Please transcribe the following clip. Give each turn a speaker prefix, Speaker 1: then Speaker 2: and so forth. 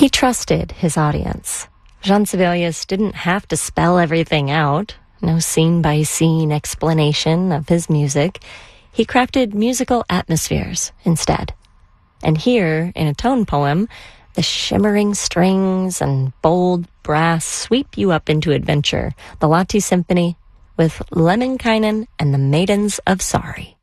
Speaker 1: He trusted his audience. Jean Sibelius didn't have to spell everything out, no scene-by-scene explanation of his music. He crafted musical atmospheres instead. And here, in a tone poem, the shimmering strings and bold brass sweep you up into adventure, the Lahti Symphony with Lemminkainen and the Maidens of Sari.